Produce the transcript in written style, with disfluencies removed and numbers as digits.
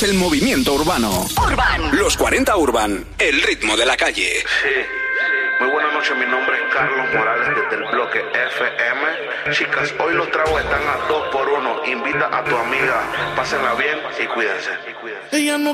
El movimiento urbano. Urban. Los 40 Urban. El ritmo de la calle. Sí. Muy buenas noches, mi nombre es Carlos Morales desde el bloque FM. Chicas, hoy los tragos están a 2 por 1. Invita a tu amiga, pásenla bien y cuídense. Ella no